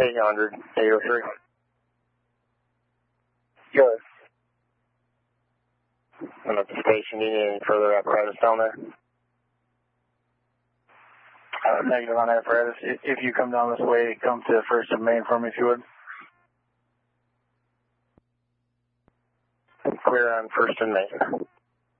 800, 803. Good. I'm at the station. Do you need any further apparatus down there? Negative on apparatus. If you come down this way, come to First and Main for me if you would. Clear on First and Main.